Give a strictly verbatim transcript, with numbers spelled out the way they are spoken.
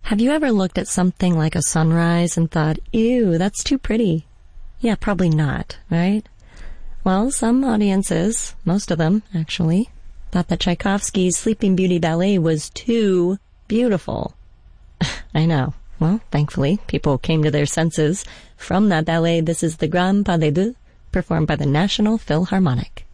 Have you ever looked at something like a sunrise and thought, ew, that's too pretty? Yeah, probably not, right? Well, some audiences, most of them, actually, thought that Tchaikovsky's Sleeping Beauty ballet was too beautiful. I know. Well, thankfully, people came to their senses. From that ballet, this is the Grand Pas de Deux, performed by the National Philharmonic.